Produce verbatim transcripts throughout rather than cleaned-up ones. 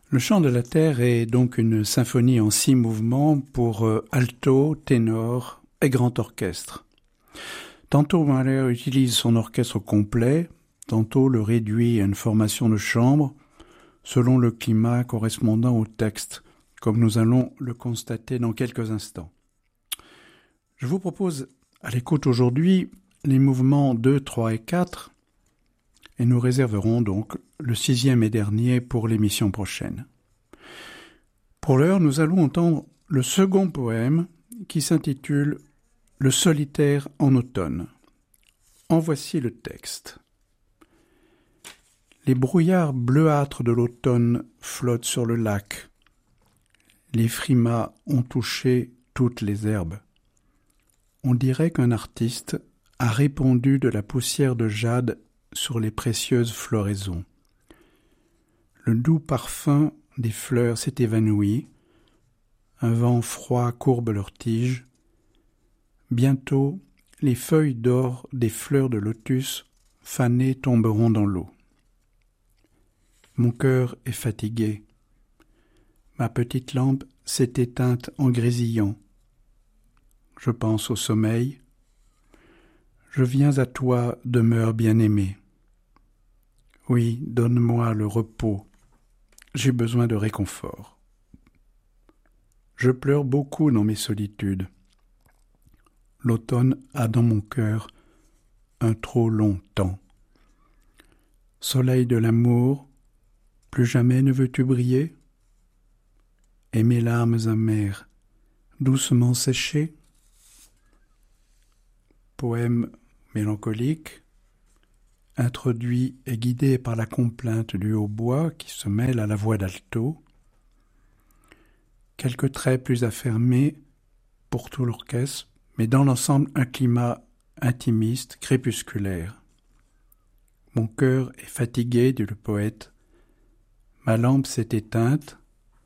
Le chant de la terre est donc une symphonie en six mouvements pour alto, ténor et grand orchestre. Tantôt Mahler utilise son orchestre complet, tantôt le réduit à une formation de chambre, selon le climat correspondant au texte, comme nous allons le constater dans quelques instants. Je vous propose à l'écoute aujourd'hui les mouvements deux, trois et quatre, et nous réserverons donc le sixième et dernier pour l'émission prochaine. Pour l'heure, nous allons entendre le second poème qui s'intitule « Le solitaire en automne ». En voici le texte. Les brouillards bleuâtres de l'automne flottent sur le lac. Les frimas ont touché toutes les herbes. On dirait qu'un artiste a répandu de la poussière de jade sur les précieuses floraisons. Le doux parfum des fleurs s'est évanoui, un vent froid courbe leurs tiges. Bientôt, les feuilles d'or des fleurs de lotus fanées tomberont dans l'eau. Mon cœur est fatigué. Ma petite lampe s'est éteinte en grésillant. Je pense au sommeil. Je viens à toi, demeure bien-aimée. Oui, donne-moi le repos. J'ai besoin de réconfort. Je pleure beaucoup dans mes solitudes. L'automne a dans mon cœur un trop long temps. Soleil de l'amour, plus jamais ne veux-tu briller? Et mes larmes amères, doucement séchées? Poème mélancolique, introduit et guidé par la complainte du hautbois qui se mêle à la voix d'alto. Quelques traits plus affermés pour tout l'orchestre, mais dans l'ensemble un climat intimiste, crépusculaire. Mon cœur est fatigué, dit le poète. Ma lampe s'est éteinte.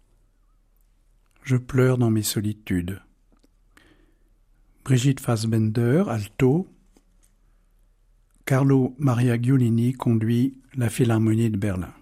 Je pleure dans mes solitudes. Brigitte Fassbender, alto. Carlo Maria Giulini conduit la Philharmonie de Berlin.